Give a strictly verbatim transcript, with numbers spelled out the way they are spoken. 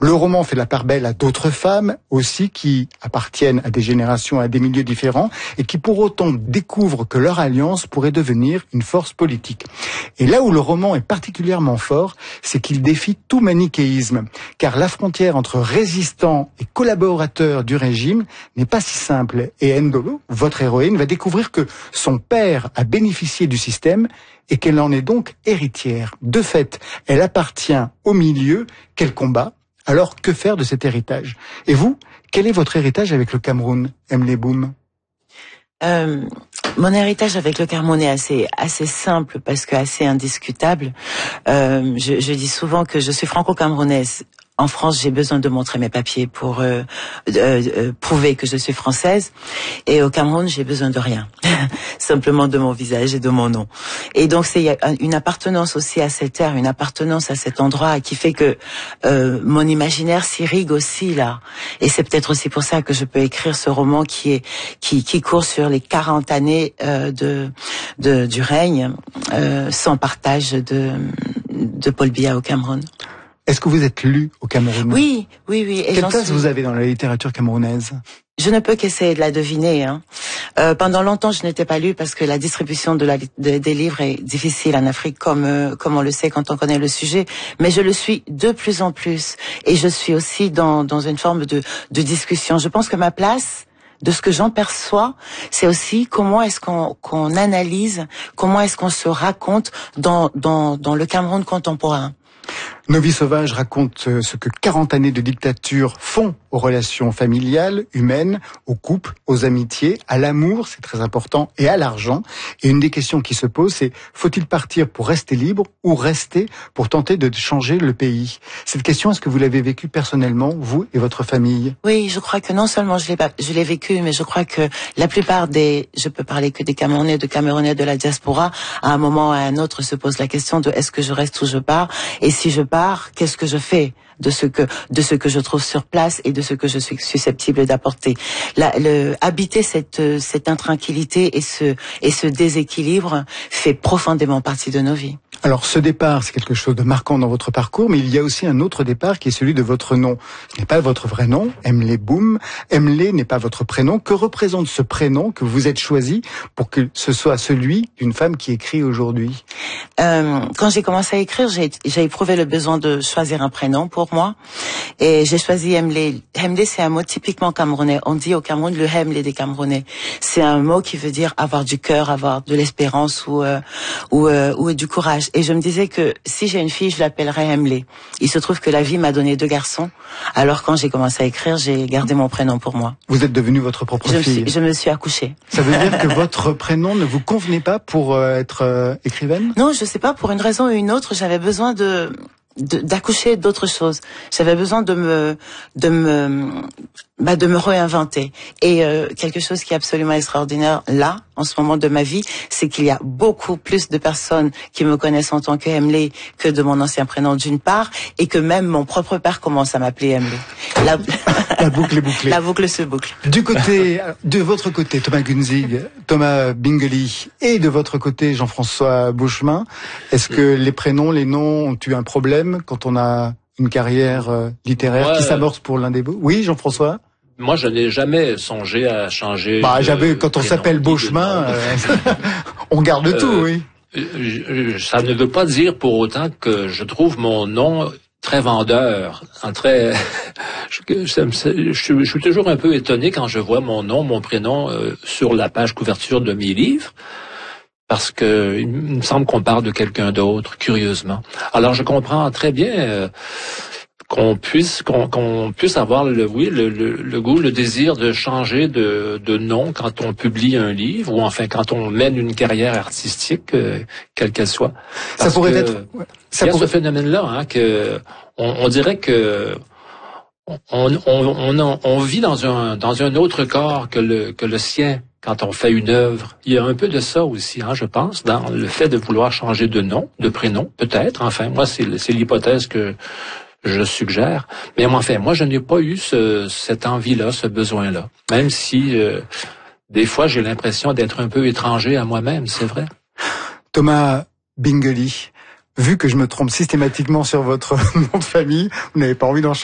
Le roman fait la part belle à d'autres femmes aussi qui appartiennent à des générations, à des milieux différents et qui pour autant découvrent que leur alliance pourrait devenir une force politique. Et là où le roman est particulièrement fort, c'est qu'il défie tout manichéisme, car la frontière entre résistants et collaborateurs du régime n'est pas si simple. Et Ndolo, votre héroïne, va découvrir que son père a bénéficié du système et qu'elle en est donc héritière. De fait, elle appartient au milieu qu'elle combat. Alors, que faire de cet héritage? Et vous, quel est votre héritage avec le Cameroun, Emily Boum? Euh, mon héritage avec le Cameroun est assez assez simple parce que assez indiscutable. Euh, je, je dis souvent que je suis franco-camerounaise. En France, j'ai besoin de montrer mes papiers pour euh, euh, euh, prouver que je suis française. Et au Cameroun, j'ai besoin de rien, simplement de mon visage et de mon nom. Et donc, c'est une appartenance aussi à cette terre, une appartenance à cet endroit qui fait que euh, mon imaginaire s'irrigue aussi là. Et c'est peut-être aussi pour ça que je peux écrire ce roman qui est qui, qui court sur les quarante années euh, de, de du règne euh, sans partage de de Paul Biya au Cameroun. Est-ce que vous êtes lu au Cameroun? Oui, oui, oui. Et quelle place suis... vous avez dans la littérature camerounaise? Je ne peux qu'essayer de la deviner. Hein. Euh, pendant longtemps, je n'étais pas lue parce que la distribution de la, de, des livres est difficile en Afrique, comme euh, comme on le sait quand on connaît le sujet. Mais je le suis de plus en plus, et je suis aussi dans dans une forme de de discussion. Je pense que ma place, de ce que j'en perçois, c'est aussi comment est-ce qu'on qu'on analyse, comment est-ce qu'on se raconte dans dans dans le Cameroun contemporain. Nos vies sauvages raconte ce que quarante années de dictature font aux relations familiales, humaines, aux couples, aux amitiés, à l'amour, c'est très important, et à l'argent. Et une des questions qui se pose, c'est faut-il partir pour rester libre ou rester pour tenter de changer le pays? Cette question, est-ce que vous l'avez vécue personnellement, vous et votre famille? Oui, je crois que non seulement je l'ai je l'ai vécu, mais je crois que la plupart des, je peux parler que des Camerounais, de Camerounais de la diaspora, à un moment ou à un autre se pose la question de est-ce que je reste ou je pars? Et si je pars, qu'est-ce que je fais de ce que de ce que je trouve sur place et de ce que je suis susceptible d'apporter? La, le, habiter cette cette intranquillité et ce et ce déséquilibre fait profondément partie de nos vies. Alors ce départ, c'est quelque chose de marquant dans votre parcours, mais il y a aussi un autre départ qui est celui de votre nom. Ce n'est pas votre vrai nom, Emily Boum. Emily n'est pas votre prénom. Que représente ce prénom que vous êtes choisi pour que ce soit celui d'une femme qui écrit aujourd'hui? euh, Quand j'ai commencé à écrire, j'ai j'ai éprouvé le besoin de choisir un prénom pour moi, et j'ai choisi Emily. Emily, c'est un mot typiquement camerounais. On dit au Cameroun le Emily des Camerounais. C'est un mot qui veut dire avoir du cœur, avoir de l'espérance ou euh, ou euh, ou du courage. Et je me disais que si j'ai une fille, je l'appellerais Emily. Il se trouve que la vie m'a donné deux garçons. Alors quand j'ai commencé à écrire, j'ai gardé mon prénom pour moi. Vous êtes devenue votre propre je fille. Me suis, je me suis accouchée. Ça veut dire que votre prénom ne vous convenait pas pour euh, être euh, écrivaine? Non, je sais pas, pour une raison ou une autre, j'avais besoin de d'accoucher d'autres choses. J'avais besoin de me de me bah de me réinventer. Et euh, quelque chose qui est absolument extraordinaire là en ce moment de ma vie, c'est qu'il y a beaucoup plus de personnes qui me connaissent en tant que Emily que de mon ancien prénom d'une part, et que même mon propre père commence à m'appeler Emily. La... La boucle est bouclée. La boucle se boucle. Du côté, de votre côté, Thomas Gunzig, Thomas Binguely, et de votre côté, Jean-François Beauchemin, est-ce que les prénoms, les noms ont eu un problème quand on a une carrière euh, littéraire ouais, qui s'amorce pour l'un des beaux? Oui, Jean-François? Moi, je n'ai jamais songé à changer. Bah, j'avais, quand on s'appelle Beauchemin, euh, on garde euh, tout, oui. Ça ne veut pas dire pour autant que je trouve mon nom très vendeur, un très. je, je, je, je suis toujours un peu étonné quand je vois mon nom, mon prénom euh, sur la page couverture de mes livres, parce que il me semble qu'on parle de quelqu'un d'autre, curieusement. Alors, je comprends très bien. Euh, qu'on puisse qu'on, qu'on puisse avoir le oui le, le, le goût, le désir de changer de, de nom quand on publie un livre, ou enfin quand on mène une carrière artistique, euh, quelle qu'elle soit. Parce ça pourrait que, être. Ça il y a pourrait... ce phénomène-là, hein, que on, on dirait que on, on, on, on vit dans un dans un autre corps que le que le sien. Quand on fait une œuvre, il y a un peu de ça aussi, hein, je pense, dans le fait de vouloir changer de nom, de prénom, peut-être. Enfin, moi, c'est, c'est l'hypothèse que je suggère. Mais enfin, moi, je n'ai pas eu ce, cette envie-là, ce besoin-là. Même si, euh, des fois, j'ai l'impression d'être un peu étranger à moi-même, c'est vrai. Thomas Binguely, vu que je me trompe systématiquement sur votre nom de famille, vous n'avez pas envie d'en changer?